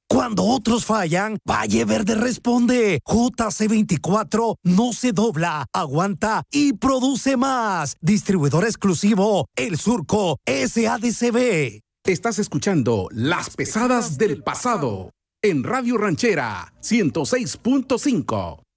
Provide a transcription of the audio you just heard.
Cuando otros fallan, Valle Verde responde. JC24 no se dobla, aguanta y produce más. Distribuidor exclusivo, El Surco SADCB. Estás escuchando Las Pesadas del Pasado en Radio Ranchera 106.5.